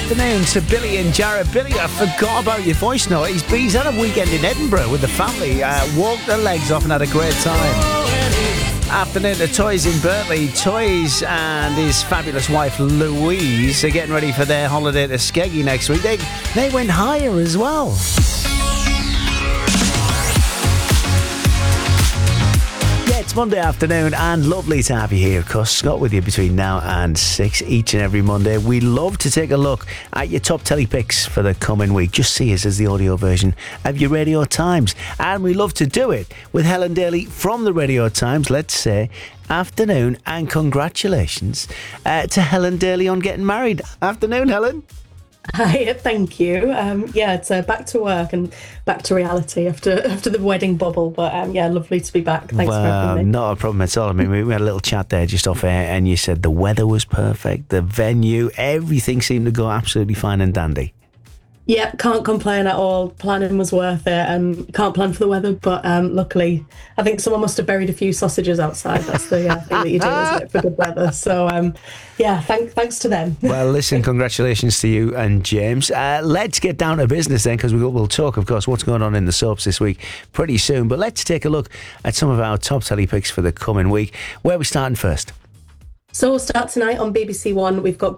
afternoon to Billy and Jared. Billy, I forgot about your voice note. He's had a weekend in Edinburgh with the family, walked their legs off and had a great time. Afternoon to Toys in Berkeley. Toys and his fabulous wife Louise are getting ready for their holiday to Skeggy next week. They went higher as well. It's Monday afternoon and lovely to have you here. Of course, Scott with you between now and 6 each and every Monday. We love to take a look at your top telly picks for the coming week. Just see us as the audio version of your Radio Times. And we love to do it with Helen Daly from the Radio Times. Let's say afternoon and congratulations to Helen Daly on getting married. Afternoon, Helen. Hi, thank you. It's back to work and back to reality after the wedding bubble. But lovely to be back. Thanks for having me. Not a problem at all. I mean, we had a little chat there just off air, and you said the weather was perfect, the venue, everything seemed to go absolutely fine and dandy. Yeah, can't complain at all. Planning was worth it. Can't plan for the weather, but luckily, I think someone must have buried a few sausages outside. That's the thing that you do, isn't it, for good weather? So, thanks to them. Well, listen, congratulations to you and James. Let's get down to business then, because we'll talk, of course, what's going on in the soaps this week pretty soon. But let's take a look at some of our top telly picks for the coming week. Where are we starting first? So we'll start tonight on BBC One. We've got